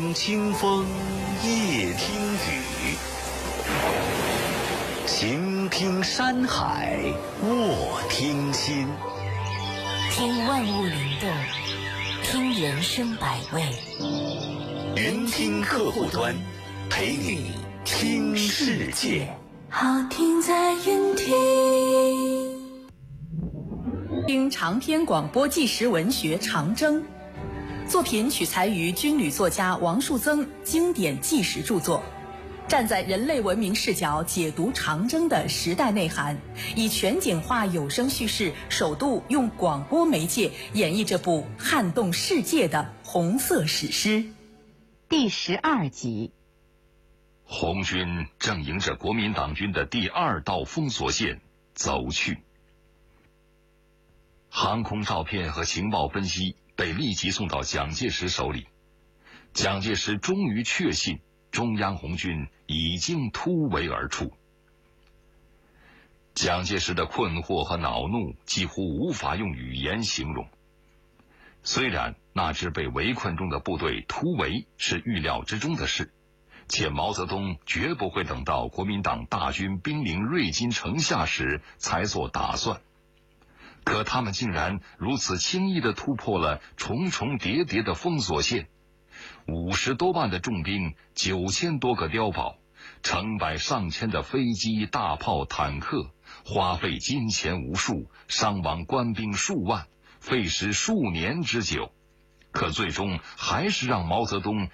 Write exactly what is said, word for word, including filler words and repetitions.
清风夜听雨，行听山海卧听心。 听万物灵动，听人生百味。 云听客户端，陪你听世界。 好听在云听。 听长篇广播纪实文学《长征》，作品取材于军旅作家王树增经典纪实著作，站在人类文明视角解读长征的时代内涵，以全景化有声叙事，首度用广播媒介演绎这部撼动世界的红色史诗。 第十二集， 红军正迎着国民党军的第二道封锁线走去。航空照片和情报分析被立即送到蒋介石手里，蒋介石终于确信中央红军已经突围而出。蒋介石的困惑和恼怒几乎无法用语言形容。虽然那支被围困中的部队突围是预料之中的事，且毛泽东绝不会等到国民党大军兵临瑞金城下时才做打算，可他们竟然如此轻易地突破了重重叠叠的封锁线。五十多万的重兵，九千多个碉堡，成百上千的飞机、大炮、坦克，花费金钱无数，伤亡官兵数万，费时数年之久，可最终还是让毛泽东